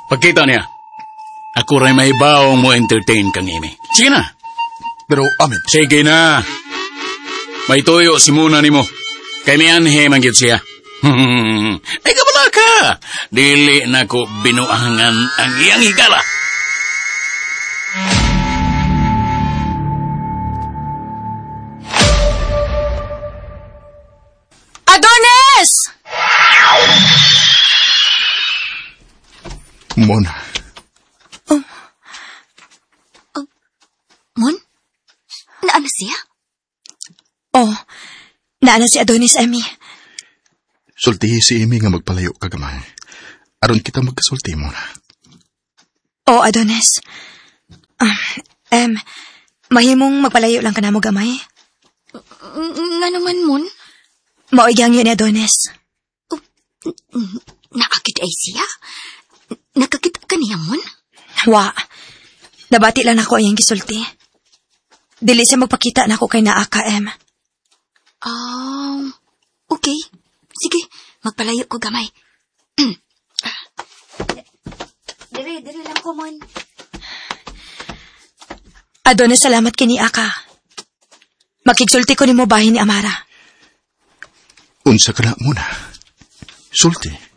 Pagkita niya, ako rin may bawang mo entertain kang imi. Sige na. Pero, Amit. Sige na. May tuyo si muna ni mo. Kay may anhe manggit siya. Ay kabala ka. Dili na ko binuangan ang iyang higala. Adonis! Mona. Mon? Naana siya? Oh, naana si Adonis, Amy. Sultihi si Amy nga magpalayo kagamay. Aron kita magkasulti, Mona. Oh, Adonis. Mahimong magpalayo lang ka na mo gamay. Nga naman, Mon? Mauigang yun ni Adonis. Naakit ay siya? Nakakita ka niya, Mon? Wa. Nabati lang ako ayang gisulti. Dili siya magpakita na ako kay Naaka, Okay. Sige, magpalayo ko gamay. Diri lang ko, Mon. Adonis, salamat kini Aka. Makigsulti ko ni mo bahin ni Amara. Unsa ka na, Mona? Sulti.